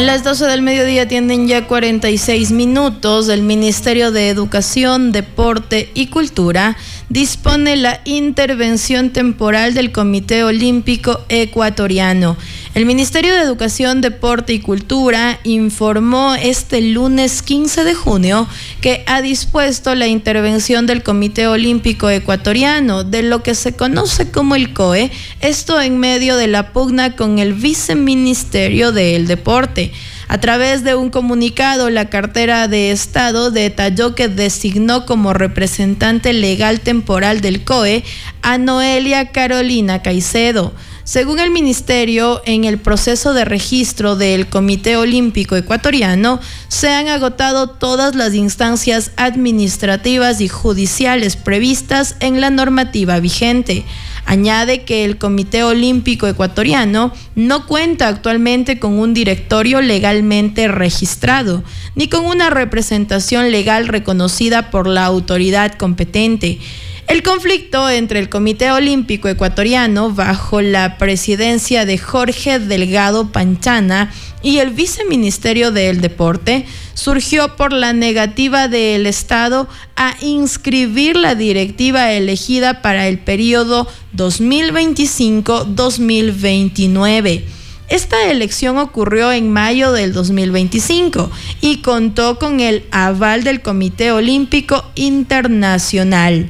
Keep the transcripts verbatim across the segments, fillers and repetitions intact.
Las doce del mediodía tienen ya cuarenta y seis minutos. El Ministerio de Educación, Deporte y Cultura dispone la intervención temporal del Comité Olímpico Ecuatoriano. El Ministerio de Educación, Deporte y Cultura informó este lunes quince de junio que ha dispuesto la intervención del Comité Olímpico Ecuatoriano, de lo que se conoce como el C O E, esto en medio de la pugna con el Viceministerio del Deporte. A través de un comunicado, la cartera de Estado detalló que designó como representante legal temporal del C O E a Noelia Carolina Caicedo. Según el Ministerio, en el proceso de registro del Comité Olímpico Ecuatoriano se han agotado todas las instancias administrativas y judiciales previstas en la normativa vigente. Añade que el Comité Olímpico Ecuatoriano no cuenta actualmente con un directorio legalmente registrado, ni con una representación legal reconocida por la autoridad competente. El conflicto entre el Comité Olímpico Ecuatoriano, bajo la presidencia de Jorge Delgado Panchana, y el Viceministerio del Deporte surgió por la negativa del Estado a inscribir la directiva elegida para el periodo dos mil veinticinco a dos mil veintinueve. Esta elección ocurrió en mayo del dos mil veinticinco y contó con el aval del Comité Olímpico Internacional.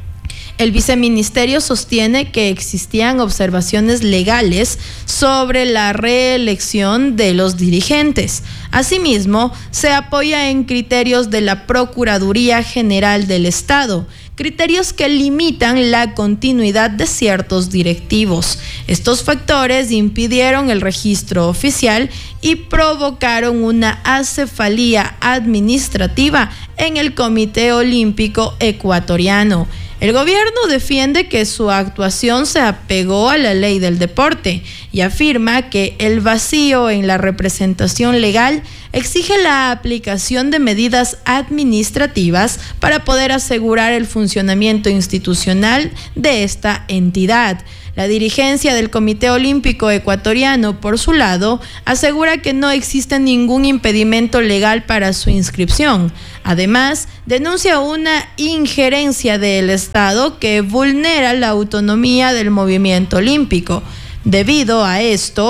El viceministerio sostiene que existían observaciones legales sobre la reelección de los dirigentes. Asimismo, se apoya en criterios de la Procuraduría General del Estado, criterios que limitan la continuidad de ciertos directivos. Estos factores impidieron el registro oficial y provocaron una acefalía administrativa en el Comité Olímpico Ecuatoriano. El gobierno defiende que su actuación se apegó a la ley del deporte y afirma que el vacío en la representación legal exige la aplicación de medidas administrativas para poder asegurar el funcionamiento institucional de esta entidad. La dirigencia del Comité Olímpico Ecuatoriano, por su lado, asegura que no existe ningún impedimento legal para su inscripción. Además, denuncia una injerencia del Estado que vulnera la autonomía del movimiento olímpico. Debido a esto,